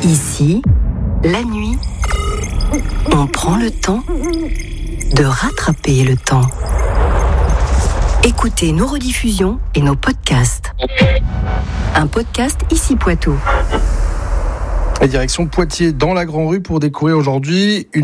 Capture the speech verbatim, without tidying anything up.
Ici, la nuit, on prend le temps de rattraper le temps. Écoutez nos rediffusions et nos podcasts. Un podcast Ici Poitou. La direction Poitiers dans la Grand Rue pour découvrir aujourd'hui une